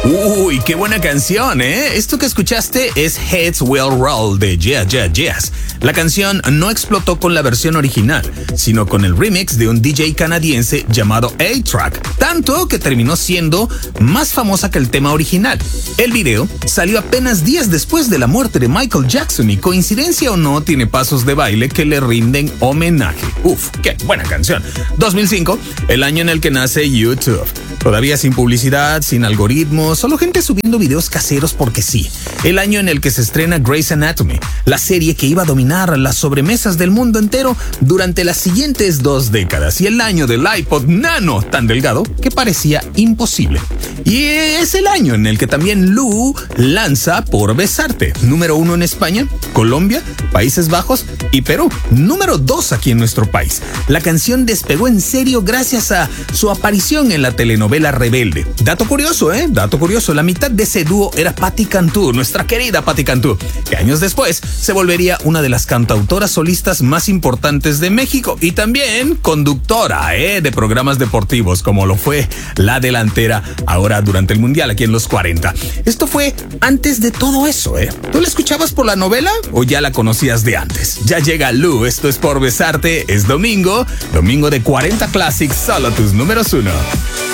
Uy, qué buena canción, ¿eh? Esto que escuchaste es Heads Will Roll de Yeah Yeah Yeahs. La canción no explotó con la versión original, sino con el remix de un DJ canadiense llamado A-Track, tanto que terminó siendo más famosa que el tema original. El video salió apenas días después de la muerte de Michael Jackson y, coincidencia o no, tiene pasos de baile que le rinden homenaje. Uf, qué buena canción. 2005, el año en el que nace YouTube. Todavía sin publicidad, sin algoritmos, solo gente subiendo videos caseros porque sí. El año en el que se estrena Grey's Anatomy, la serie que iba a dominar las sobremesas del mundo entero durante las siguientes 2 décadas. Y el año del iPod Nano, tan delgado que parecía imposible. Y es el año en el que también Lou lanza Por Besarte, número 1 en España, Colombia, Países Bajos y Perú, número 2 aquí en nuestro país. La canción despegó en serio gracias a su aparición en la telenovela Rebelde. Dato curioso, Dato curioso, la mitad de ese dúo era Patti Cantú, nuestra querida Patti Cantú, que años después se volvería una de las cantautoras solistas más importantes de México y también conductora, de programas deportivos, como lo fue la delantera ahora durante el Mundial aquí en los 40. Esto fue antes de todo eso, ¿Tú la escuchabas por la novela o ya la conocías de antes? Ya llega Lou, esto es Por Besarte, es domingo de 40 Classics, solo tus números 1.